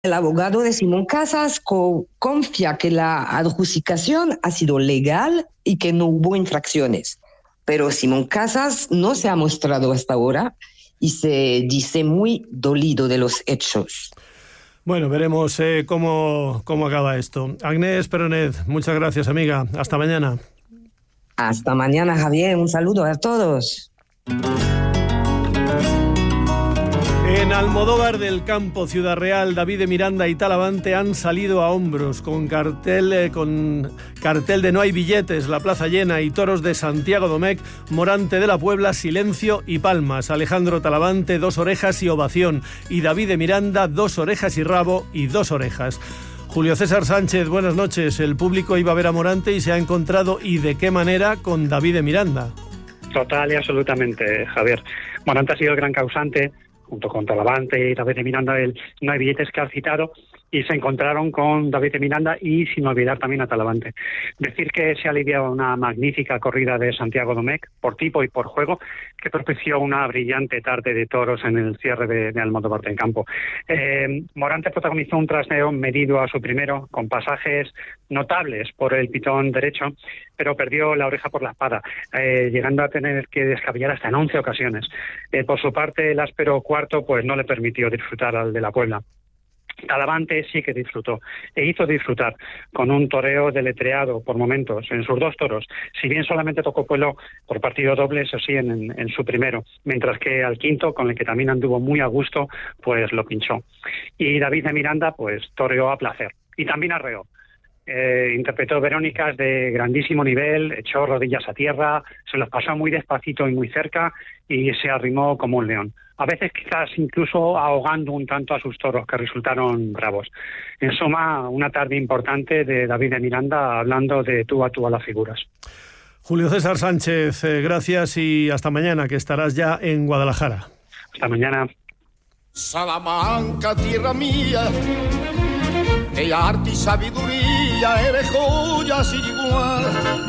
El abogado de Simón Casas confía que la adjudicación ha sido legal y que no hubo infracciones. Pero Simón Casas no se ha mostrado hasta ahora y se dice muy dolido de los hechos. Bueno, veremos cómo acaba esto. Agnès Peronet, muchas gracias, amiga. Hasta mañana. Hasta mañana, Javier. Un saludo a todos. En Almodóvar del Campo, Ciudad Real, David de Miranda y Talavante han salido a hombros con cartel de no hay billetes, la plaza llena y toros de Santiago Domecq, Morante de la Puebla, silencio y palmas. Alejandro Talavante, 2 orejas y ovación. Y David de Miranda, 2 orejas y rabo y 2 orejas. Julio César Sánchez, buenas noches. El público iba a ver a Morante y se ha encontrado, y de qué manera, con David de Miranda. Total y absolutamente, Javier. Morante ha sido el gran causante, junto con Talavante y David de Miranda, no hay billetes que ha citado, y se encontraron con David de Miranda y sin olvidar también a Talavante. Decir que se ha lidiado una magnífica corrida de Santiago Domecq, por tipo y por juego, que propició una brillante tarde de toros en el cierre de Almodóvar del Campo. Morante protagonizó un trasneo medido a su primero, con pasajes notables por el pitón derecho, pero perdió la oreja por la espada, llegando a tener que descaballar hasta en 11 ocasiones. Por su parte, el áspero cuarto pues no le permitió disfrutar al de la Puebla. Talavante sí que disfrutó, e hizo disfrutar con un toreo deletreado por momentos en sus 2 toros, si bien solamente tocó puelo por partido doble, eso sí, en su primero, mientras que al quinto, con el que también anduvo muy a gusto, pues lo pinchó. Y David de Miranda pues toreó a placer, y también arreó. Interpretó Verónicas de grandísimo nivel, echó rodillas a tierra, se los pasó muy despacito y muy cerca, y se arrimó como un león. A veces quizás incluso ahogando un tanto a sus toros, que resultaron bravos. En suma, una tarde importante de David de Miranda, hablando de tú a las figuras. Julio César Sánchez, gracias y hasta mañana, que estarás ya en Guadalajara. Hasta mañana. Salamanca, tierra mía, de arte y sabiduría, eres joya sin igual.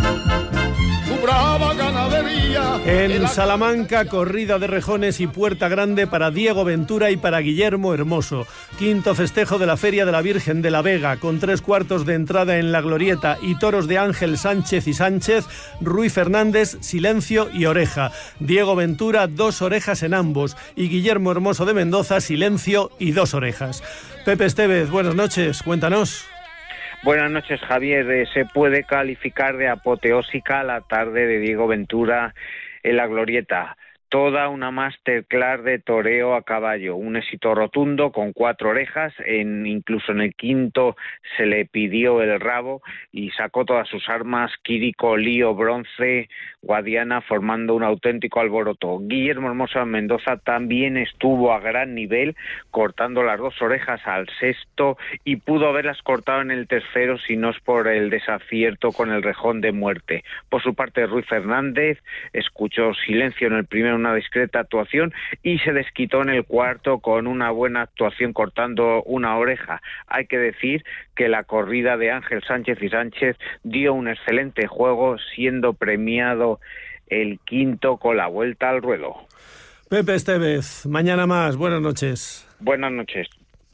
Brava ganadería. En Salamanca, corrida de rejones y puerta grande para Diego Ventura y para Guillermo Hermoso. Quinto festejo de la Feria de la Virgen de la Vega, con 3/4 de entrada en la Glorieta y toros de Ángel Sánchez y Sánchez, Ruy Fernández, silencio y oreja. Diego Ventura, 2 orejas en ambos, y Guillermo Hermoso de Mendoza, silencio y 2 orejas. Pepe Estevez, buenas noches, cuéntanos. Buenas noches, Javier. Se puede calificar de apoteósica la tarde de Diego Ventura en la Glorieta. Toda una masterclass de toreo a caballo, un éxito rotundo con 4 orejas, incluso en el quinto se le pidió el rabo y sacó todas sus armas, Quirico, Lío, Bronce, Guadiana, formando un auténtico alboroto. Guillermo Hermoso de Mendoza también estuvo a gran nivel, cortando las 2 orejas al sexto y pudo haberlas cortado en el tercero si no es por el desacierto con el rejón de muerte. Por su parte, Ruy Fernández escuchó silencio en el primero, una discreta actuación, y se desquitó en el cuarto con una buena actuación cortando una oreja. Hay que decir que la corrida de Ángel Sánchez y Sánchez dio un excelente juego, siendo premiado el quinto con la vuelta al ruedo. Pepe Estevez, mañana más. Buenas noches. Buenas noches.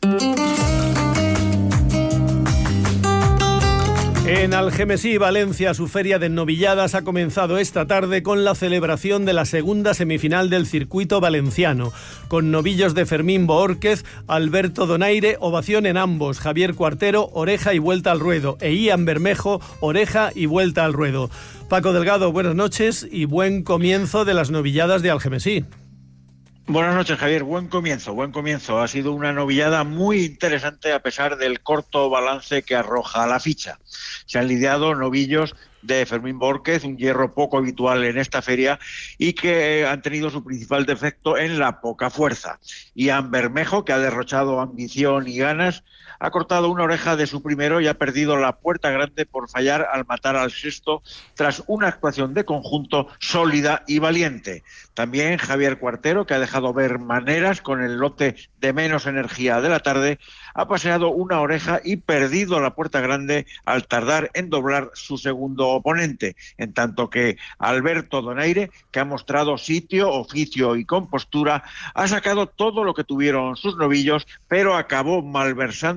En Algemesí, Valencia, su feria de novilladas ha comenzado esta tarde con la celebración de la segunda semifinal del circuito valenciano, con novillos de Fermín Boórquez, Alberto Donaire, ovación en ambos, Javier Cuartero, oreja y vuelta al ruedo, e Ian Bermejo, oreja y vuelta al ruedo. Paco Delgado, buenas noches y buen comienzo de las novilladas de Algemesí. Buenas noches, Javier. Buen comienzo. Ha sido una novillada muy interesante a pesar del corto balance que arroja la ficha. Se han lidiado novillos de Fermín Boórquez, un hierro poco habitual en esta feria y que han tenido su principal defecto en la poca fuerza. Ian Bermejo, que ha derrochado ambición y ganas, ha cortado una oreja de su primero y ha perdido la puerta grande por fallar al matar al sexto tras una actuación de conjunto sólida y valiente. También Javier Cuartero, que ha dejado ver maneras con el lote de menos energía de la tarde, ha paseado una oreja y perdido la puerta grande al tardar en doblar su segundo oponente, en tanto que Alberto Donaire, que ha mostrado sitio, oficio y compostura, ha sacado todo lo que tuvieron sus novillos, pero acabó malversando